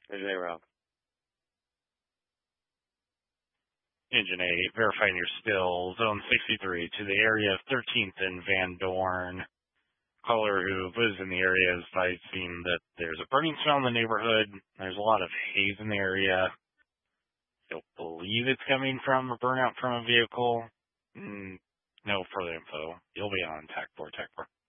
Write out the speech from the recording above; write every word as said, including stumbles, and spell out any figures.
Engine A, Rob. Engine eight, verifying your still. Zone sixty-three to the area of thirteenth and Van Dorn. Caller who lives in the area is advising that there's a burning smell in the neighborhood. There's a lot of haze in the area. You'll believe it's coming from a burnout from a vehicle. Mm, no further info. You'll be on TAC four, TAC four.